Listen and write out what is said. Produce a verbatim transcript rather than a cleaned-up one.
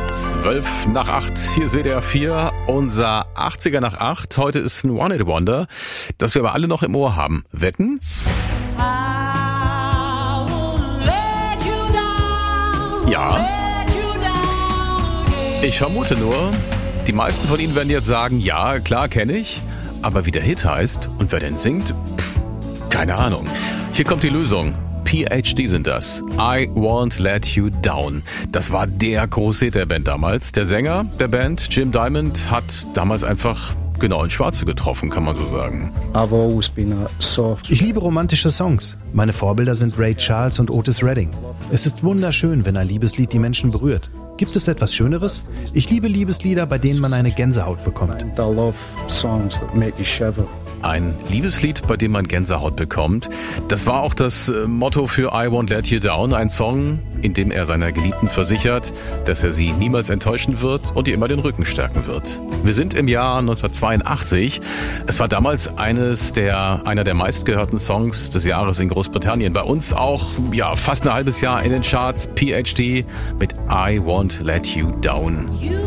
zwölf nach acht, hier ist W D R vier, unser achtziger nach acht. Heute ist ein One Hit Wonder, das wir aber alle noch im Ohr haben. Wetten? Ja. Ich vermute nur, die meisten von Ihnen werden jetzt sagen, ja, klar, kenne ich. Aber wie der Hit heißt und wer denn singt, pff, keine Ahnung. Hier kommt die Lösung. P H D sind das. I Won't Let You Down. Das war der große Hit der Band damals. Der Sänger der Band, Jim Diamond, hat damals einfach genau ins Schwarze getroffen, kann man so sagen. Ich liebe romantische Songs. Meine Vorbilder sind Ray Charles und Otis Redding. Es ist wunderschön, wenn ein Liebeslied die Menschen berührt. Gibt es etwas Schöneres? Ich liebe Liebeslieder, bei denen man eine Gänsehaut bekommt. Ein Liebeslied, bei dem man Gänsehaut bekommt. Das war auch das Motto für I Won't Let You Down. Ein Song, in dem er seiner Geliebten versichert, dass er sie niemals enttäuschen wird und ihr immer den Rücken stärken wird. Wir sind im Jahr neunzehnhundertzweiundachtzig. Es war damals eines der, einer der meistgehörten Songs des Jahres in Großbritannien. Bei uns auch ja, fast ein halbes Jahr in den Charts. P H D mit I Won't Let You Down.